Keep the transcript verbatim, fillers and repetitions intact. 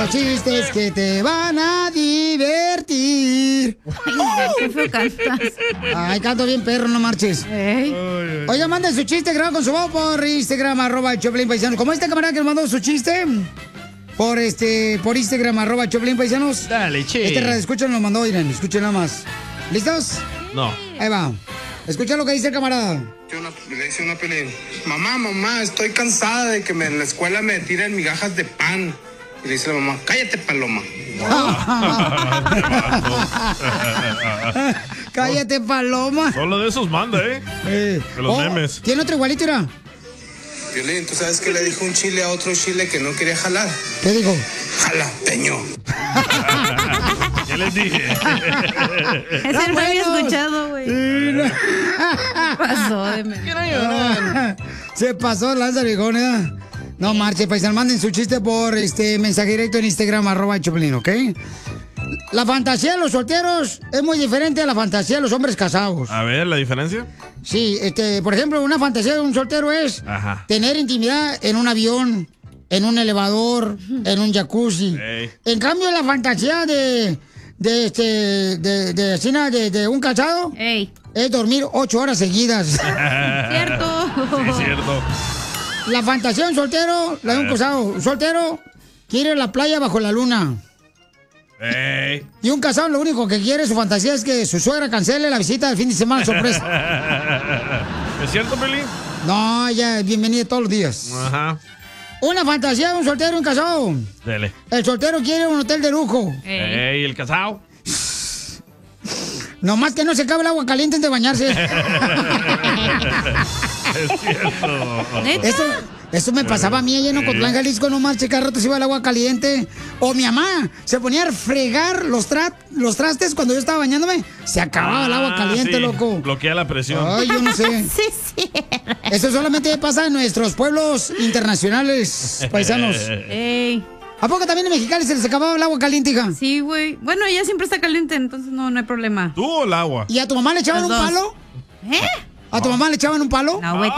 Los chistes que te van a divertir. Ay, qué feo cantas. Ay, canto bien perro, no marches. Ey. Oiga, manden su chiste grabado con su voz por Instagram, arroba el Choplin Paisanos. ¿Cómo este camarada que nos mandó su chiste? Por este, por Instagram, arroba Choplin Paisanos. Dale, che. Este radio escucha nos mandó, miren, escuchen nada más. ¿Listos? No. Ahí va. Escucha lo que dice el camarada. Una, le dice una Pelín, mamá, mamá, estoy cansada de que me, en la escuela me tiren migajas de pan. Y le dice la mamá, cállate, paloma. Cállate, paloma. Solo de esos manda, ¿eh? Eh. De los Oh, memes. ¿Tiene otro igualito, era? Violín, ¿tú sabes qué le dijo un chile a otro chile que no quería jalar? ¿Qué dijo? Jalapeño. Ya les dije. Ese no lo había escuchado, güey. Pasó de mí. Se pasó lanza viejón, ¿eh? No marche, paisan, manden su chiste por este mensaje directo en Instagram, arroba Choplin, ¿ok? La fantasía de los solteros es muy diferente a la fantasía de los hombres casados. A ver, ¿la diferencia? Sí, este, por ejemplo, una fantasía de un soltero es Ajá. tener intimidad en un avión, en un elevador, en un jacuzzi. Ey. En cambio, la fantasía de, de este, de, de, de, de, de un casado Ey. es dormir ocho horas seguidas. Cierto. Sí, cierto. La fantasía de un soltero, la de un casado. Un soltero quiere la playa bajo la luna. Ey. Y un casado lo único que quiere, su fantasía es que su suegra cancele la visita del fin de semana sorpresa. ¿Es cierto, Peli? No, ella es bienvenida todos los días. Ajá. Una fantasía de un soltero y un casado. Dele. El soltero quiere un hotel de lujo. Ey, el casado. Nomás que no se acabe el agua caliente antes de bañarse. Es cierto. ¿Neta? Eso, eso me pasaba a mí allá en Ocotlán, Jalisco, no marche, cada rato se iba el agua caliente. O mi mamá se ponía a fregar los, tra los trastes cuando yo estaba bañándome. Se acababa el agua caliente, sí. loco. Bloquea la presión. Ay, yo no sé. Sí, sí. Eso solamente pasa en nuestros pueblos internacionales, paisanos. Ey. ¿A poco también en Mexicali se les acababa el agua caliente, hija? Sí, güey. Bueno, ella siempre está caliente, entonces no, no hay problema. ¿Tú o el agua? ¿Y a tu mamá le echaban Los un dos. palo? ¿Eh? ¿A tu mamá le echaban un palo? No, güey.